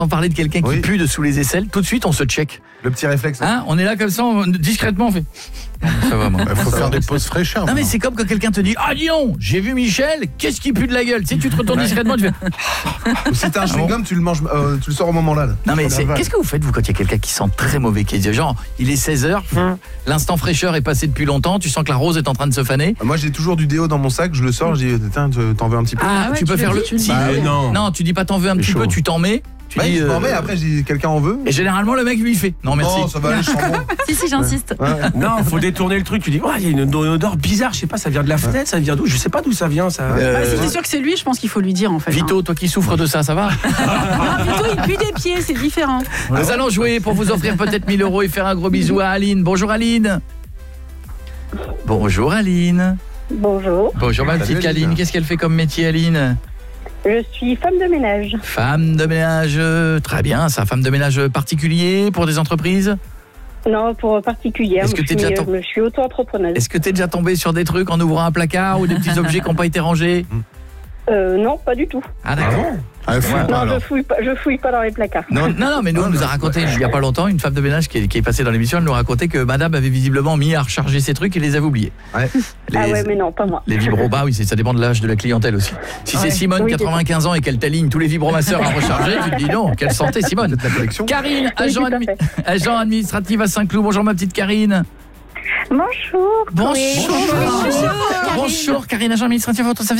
on parlait de quelqu'un qui pue de sous les aisselles, tout de suite on se check. Le petit réflexe. Hein, on est là comme ça, discrètement on fait. Ça va, moi. Il faut faire des pauses fraîcheurs. Non mais c'est comme quand quelqu'un te dit dis donc, j'ai vu Michel, qu'est-ce qui pue de la gueule. Tu sais, tu te retournes discrètement, tu fais. Ou si t'as un chewing-gum, tu le manges, tu le sors au moment là. Non mais qu'est-ce que vous faites vous quand il y a quelqu'un qui sent très mauvais, qui dit genre il est 16h, l'instant fraîcheur est passé depuis longtemps, tu sens que la rose est en train de se faner. Moi j'ai toujours du déo dans mon sac, je le sors, je dis tiens, t'en veux un petit peu. Tu peux faire le non, tu dis pas t'en veux un petit peu, tu t'en mets. Tu dis je m'en mets, après j'ai quelqu'un en veut. Et généralement le mec lui fait non merci. Non, ça va aller, je sens bon. Si j'insiste. Non, faut détourner le truc, tu dis il y a une odeur bizarre, je sais pas, ça vient de la fenêtre, ça vient d'où, je sais pas d'où ça vient ça. Si t'es sûr que c'est lui, je pense qu'il faut lui dire en fait. Vito, toi qui souffres de ça va? Non, Vito il pue des pieds, c'est différent. Nous allons jouer pour vous offrir peut-être 1000 € et faire un gros bisou à Aline. Bonjour Aline. Bonjour Aline. Bonjour. Bonjour ma petite Aline, qu'est-ce qu'elle fait comme métier Aline? Je suis femme de ménage. Femme de ménage, très bien, ça, femme de ménage particulier pour des entreprises? Non, pour particulier. Je suis auto-entrepreneuse. Est-ce que tu es déjà tombée sur des trucs en ouvrant un placard ou des petits objets qui n'ont pas été rangés? Non, pas du tout. Ah d'accord. Non, je fouille pas dans les placards. Non, mais nous, on nous a raconté il y a pas longtemps une femme de ménage qui est passée dans l'émission, elle nous racontait que madame avait visiblement mis à recharger ses trucs et les avait oubliés. Ouais. Mais non, pas moi. Les vibro-bas, oui, ça dépend de l'âge de la clientèle aussi. Si c'est Simone, 95 ans, et qu'elle t'aligne tous les vibromasseurs à recharger, tu te dis non, quelle santé Simone. Karine, agent administratif à Saint-Cloud. Bonjour ma petite Karine. Bonjour. Bonjour Karine, agent administratif à votre service.